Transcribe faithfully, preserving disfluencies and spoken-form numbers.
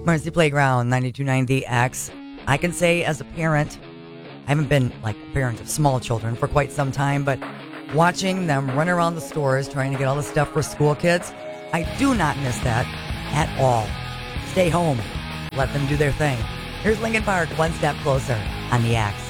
Marcy Playground, ninety-two point nine The X. I can say as a parent, I haven't been like a parent of small children for quite some time, but watching them run around the stores trying to get all the stuff for school kids, I do not miss that at all. Stay home. Let them do their thing. Here's Linkin Park, One Step Closer on The X.